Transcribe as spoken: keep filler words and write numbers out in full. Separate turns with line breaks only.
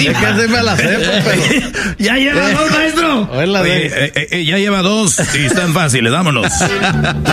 última.
Es que se me la sé, pero...
Ya lleva dos, maestro.
Oye,
Oye, eh, eh, ya lleva dos y están fáciles, vámonos.